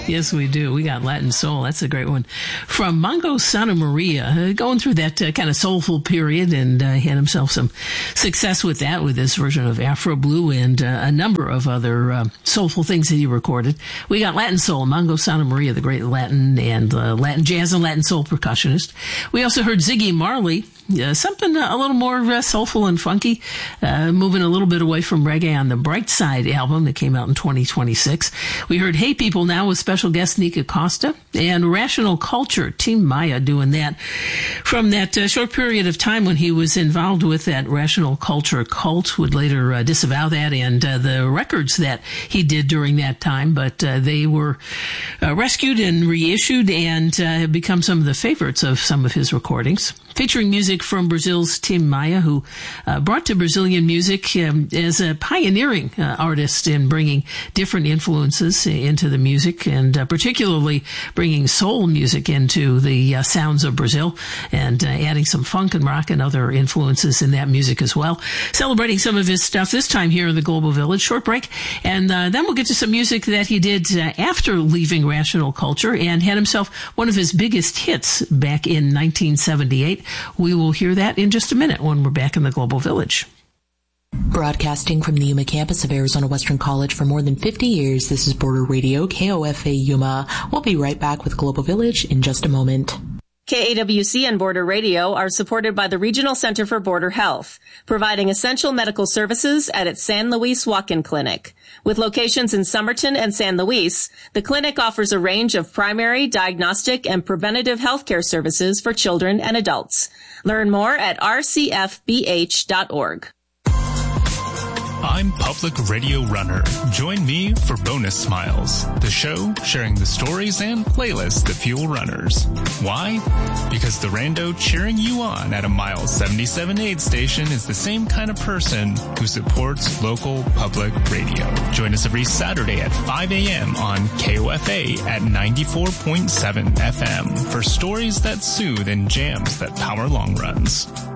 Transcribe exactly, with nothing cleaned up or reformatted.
Yes, we do. We got Latin soul. That's a great one. From Mongo Santa Maria, uh, going through that uh, kind of soulful period, and uh, had himself some success with that, with this version of Afro Blue and uh, a number of other uh, soulful things that he recorded. We got Latin soul, Mongo Santa Maria, the great Latin and uh, Latin jazz and Latin soul percussionist. We also heard Ziggy Marley, uh, something uh, a little more uh, soulful and funky, uh, moving a little bit away from reggae on the Bright Side album that came out in twenty twenty-six. We heard Hey People Now with special guest Nika Costa, and Rational Culture, Tim Maya, doing that from that uh, short period of time when he was involved with that Rational Culture cult, would later uh, disavow that and uh, the records that he did during that time, but uh, they were uh, rescued and reissued and uh, have become some of the favorites of some of his recordings. Featuring music from Brazil's Tim Maya, who uh, brought to Brazilian music um, as a pioneering uh, artist in bringing different influences into the music, and uh, particularly bringing soul music into the uh, sounds of Brazil, and uh, adding some funk and rock and other influences in that music as well. Celebrating some of his stuff this time here in the Global Village. Short break, and uh, then we'll get to some music that he did uh, after leaving Rational Culture, and had himself one of his biggest hits back in nineteen seventy-eight. We will hear that in just a minute when we're back in the Global Village. Broadcasting from the Yuma campus of Arizona Western College for more than fifty years, this is Border Radio, K O F A Yuma. We'll be right back with Global Village in just a moment. K A W C and Border Radio are supported by the Regional Center for Border Health, providing essential medical services at its San Luis Walk-in Clinic. With locations in Somerton and San Luis, the clinic offers a range of primary, diagnostic, and preventative healthcare services for children and adults. Learn more at r c f b h dot org. I'm Public Radio Runner. Join me for Bonus Smiles, the show sharing the stories and playlists that fuel runners. Why? Because the rando cheering you on at a mile seventy-seven aid station is the same kind of person who supports local public radio. Join us every Saturday at five a.m. on K O F A at ninety-four point seven F M for stories that soothe and jams that power long runs.